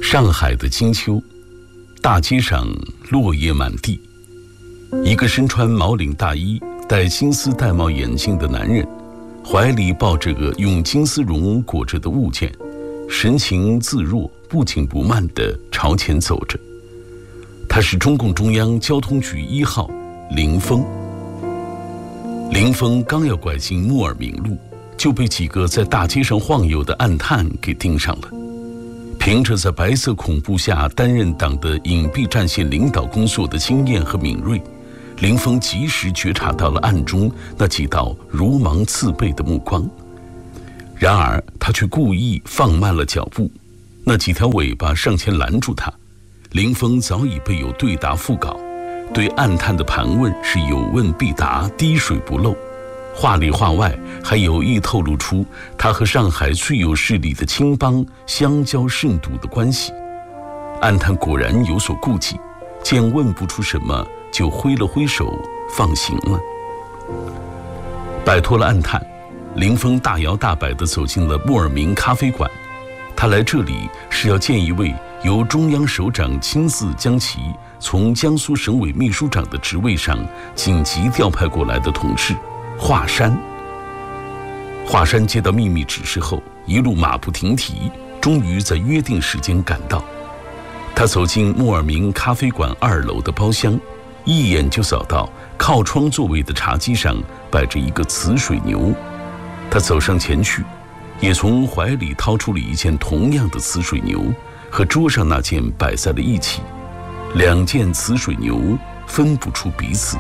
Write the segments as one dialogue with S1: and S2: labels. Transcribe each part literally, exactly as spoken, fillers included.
S1: 上海的金秋，大街上落叶满地。一个身穿毛领大衣、戴金丝玳瑁眼镜的男人，怀里抱着个用金丝绒裹着的物件，神情自若，不紧不慢地朝前走着。他是中共中央交通局一号林峰。林峰刚要拐进莫尔明路，就被几个在大街上晃悠的暗探给盯上了。凭着在白色恐怖下担任党的隐蔽战线领导工作的经验和敏锐，林峰及时觉察到了暗中那几道如芒刺背的目光。然而他却故意放慢了脚步，那几条尾巴上前拦住他。林峰早已备有对答复稿，对暗探的盘问是有问必答，滴水不漏，话里话外还有意透露出他和上海最有势力的青帮相交甚笃的关系。暗探果然有所顾忌，见问不出什么，就挥了挥手放行了。摆脱了暗探，林峰大摇大摆地走进了莫尔明咖啡馆。他来这里是要见一位由中央首长亲自将其从江苏省委秘书长的职位上紧急调派过来的同志华山。华山接到秘密指示后，一路马不停蹄，终于在约定时间赶到。他走进莫尔明咖啡馆二楼的包厢，一眼就扫到靠窗座位的茶几上摆着一个瓷水牛。他走上前去，也从怀里掏出了一件同样的瓷水牛，和桌上那件摆在了一起。两件瓷水牛分不出彼此。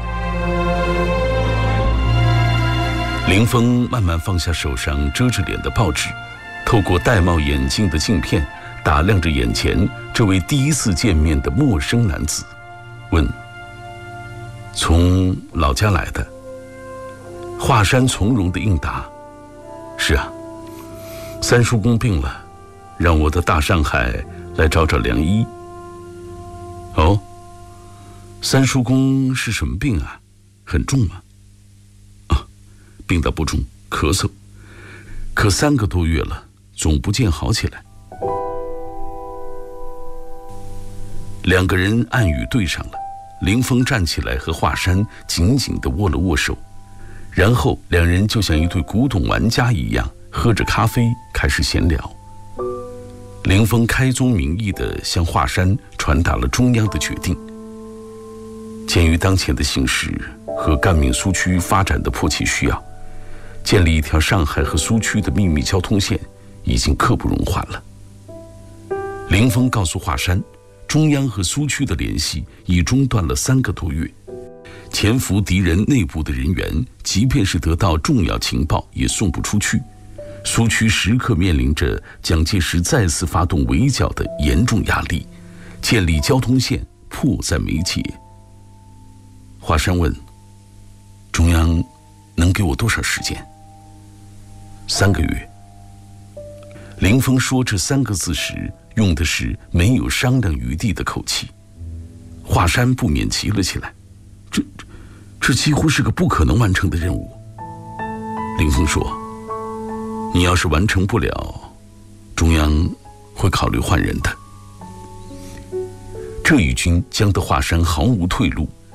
S1: 林峰慢慢放下手上遮着脸的报纸，透过戴帽眼镜的镜片打量着眼前这位第一次见面的陌生男子，问：从老家来的？华山从容地应答：是啊，三叔公病了，让我的大上海来找找良医。哦，三叔公是什么病啊？很重吗？啊，病倒不重，咳嗽，可三个多月了，总不见好起来。两个人暗语对上了，林峰站起来和华山紧紧地握了握手，然后两人就像一对古董玩家一样，喝着咖啡开始闲聊。林峰开宗明义地向华山传达了中央的决定。鉴于当前的形势和赣闽苏区发展的迫切需要，建立一条上海和苏区的秘密交通线已经刻不容缓了。林峰告诉华山，中央和苏区的联系已中断了三个多月，潜伏敌人内部的人员即便是得到重要情报也送不出去，苏区时刻面临着蒋介石再次发动围剿的严重压力，建立交通线迫在眉睫。华山问：中央能给我多少时间？三个月。林峰说这三个字时用的是没有商量余地的口气。华山不免急了起来，这这几乎是个不可能完成的任务。林峰说：你要是完成不了，中央会考虑换人的。这一军将得华山毫无退路，